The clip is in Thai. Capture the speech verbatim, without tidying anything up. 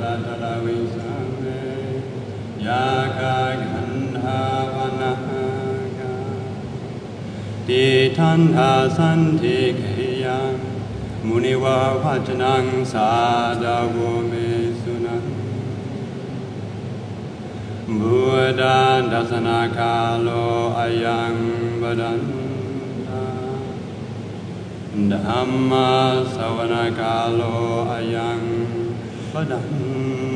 ตระวิสังเวยากาขันธาวนาคาติทันทาสันติเขยังมุนิวาวัจนังสาดาวเมสุนังบุดาดัสนาคาโลอายังบดันตาธัมมาสวนาคาโลอายังบดัน